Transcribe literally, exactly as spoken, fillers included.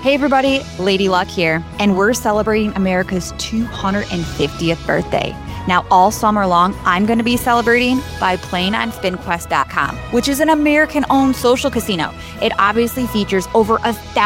Hey everybody, Lady Luck here, and we're celebrating America's two hundred fiftieth birthday. Now, all summer long, I'm going to be celebrating by playing on spin quest dot com, which is an American-owned social casino. It obviously features over a thousand